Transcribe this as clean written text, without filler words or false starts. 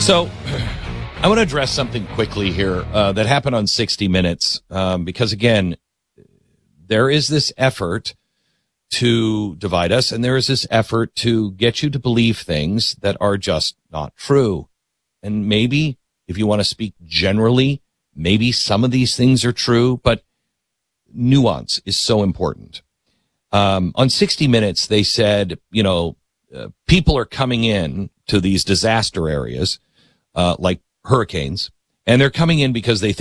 So I want to address something quickly here that happened on 60 Minutes because, again, there is this effort to divide us, and there is this effort to get you to believe things that are just not true. And maybe, if you want to speak generally, maybe some of these things are true, but nuance is so important. On 60 Minutes, they said, people are coming in to these disaster areas, like hurricanes, and they're coming in because they think